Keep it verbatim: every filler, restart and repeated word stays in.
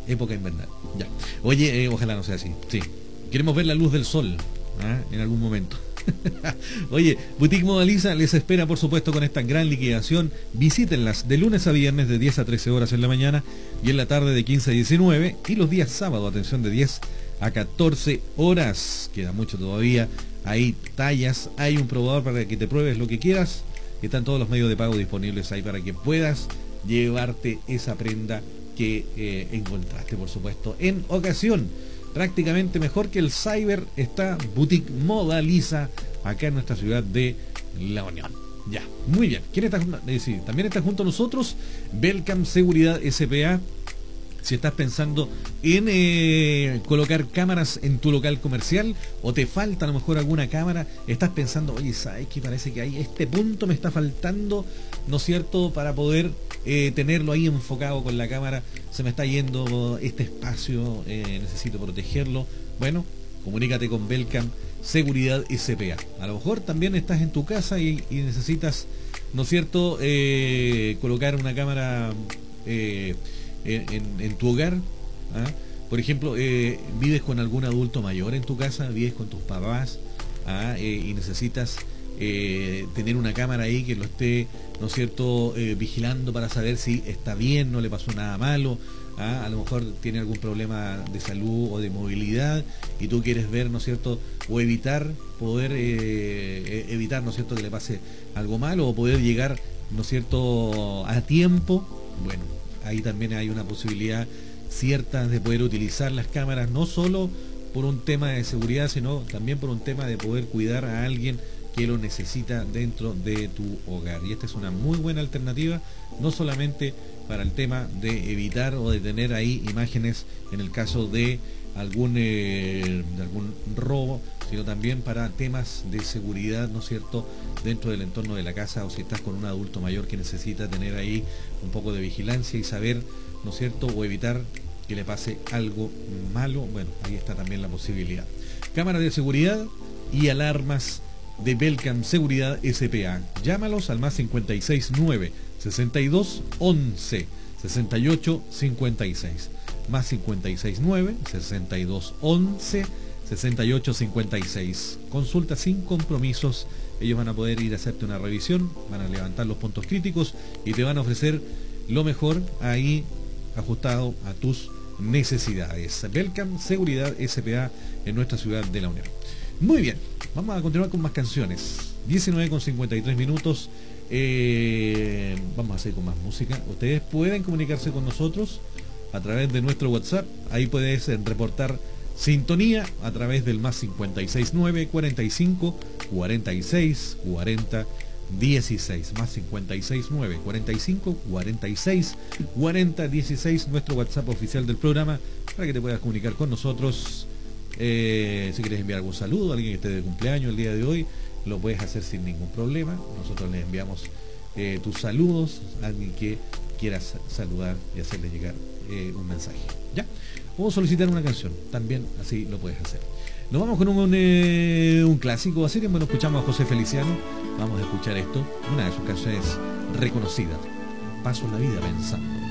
época invernal. Ya. Oye, eh, ojalá no sea así. Sí. Queremos ver la luz del sol, ¿ah? En algún momento. Oye, Boutique Modaliza les espera, por supuesto, con esta gran liquidación. Visítenlas de lunes a viernes de diez a trece horas en la mañana y en la tarde de quince a diecinueve, y los días sábado, atención, de diez a catorce horas. Queda mucho todavía. Hay tallas, hay un probador para que te pruebes lo que quieras. Están todos los medios de pago disponibles ahí para que puedas llevarte esa prenda que eh, encontraste, por supuesto, en ocasión. Prácticamente mejor que el Cyber está Boutique Modaliza acá en nuestra ciudad de La Unión. Ya, muy bien. ¿Quién está junto? Eh, sí, también está junto a nosotros Belcam Seguridad S P A. Si estás pensando en eh, colocar cámaras en tu local comercial, o te falta a lo mejor alguna cámara, estás pensando, oye, ¿sabes qué? Parece que ahí este punto me está faltando, ¿no es cierto?, para poder eh, tenerlo ahí enfocado con la cámara. Se me está yendo este espacio, eh, necesito protegerlo. Bueno, comunícate con Belcam Seguridad S P A. A lo mejor también estás en tu casa y, y necesitas, ¿no es cierto?, eh, colocar una cámara eh, En, en, en tu hogar. ¿Ah? Por ejemplo, eh, vives con algún adulto mayor en tu casa, vives con tus papás, ¿ah? eh, y necesitas eh, tener una cámara ahí que lo esté, ¿no es cierto?, eh, vigilando para saber si está bien, no le pasó nada malo. ¿Ah? A lo mejor tiene algún problema de salud o de movilidad y tú quieres ver, ¿no es cierto?, o evitar, poder eh, evitar, ¿no es cierto?, que le pase algo malo, o poder llegar, ¿no es cierto?, a tiempo. Bueno, ahí también hay una posibilidad cierta de poder utilizar las cámaras, no solo por un tema de seguridad, sino también por un tema de poder cuidar a alguien que lo necesita dentro de tu hogar. Y esta es una muy buena alternativa, no solamente para el tema de evitar o de tener ahí imágenes en el caso de algún, eh, de algún robo, sino también para temas de seguridad, ¿no es cierto?, dentro del entorno de la casa, o si estás con un adulto mayor que necesita tener ahí un poco de vigilancia y saber, ¿no es cierto?, o evitar que le pase algo malo. Bueno, ahí está también la posibilidad. Cámaras de seguridad y alarmas de Belcam Seguridad S P A. Llámalos al más cincuenta y seis nueve, sesenta y dos, once, sesenta y ocho, cincuenta y seis. Más cincuenta y seis nueve, sesenta y dos, once, sesenta y ocho, cincuenta y seis. Consulta sin compromisos. Ellos van a poder ir a hacerte una revisión, van a levantar los puntos críticos y te van a ofrecer lo mejor ahí ajustado a tus necesidades. Belcam Seguridad S P A en nuestra ciudad de La Unión. Muy bien, vamos a continuar con más canciones. diecinueve con cincuenta y tres minutos. Eh, vamos a seguir con más música. Ustedes pueden comunicarse con nosotros a través de nuestro WhatsApp. Ahí puedes reportar sintonía a través del más cincuenta y seis nueve, cuarenta y cinco, cuarenta y seis, cuarenta, dieciséis. Más cincuenta y seis nueve, cuarenta y cinco, cuarenta y seis, cuarenta, dieciséis. Nuestro WhatsApp oficial del programa para que te puedas comunicar con nosotros. Eh, si quieres enviar algún saludo a alguien que esté de cumpleaños el día de hoy, lo puedes hacer sin ningún problema. Nosotros les enviamos eh, tus saludos a alguien que quieras saludar y hacerle llegar eh, un mensaje. ¿Ya? O solicitar una canción, también así lo puedes hacer. Nos vamos con un, un, eh, un clásico, así que bueno, escuchamos a José Feliciano. Vamos a escuchar esto, una de sus canciones reconocidas. Paso la vida pensando.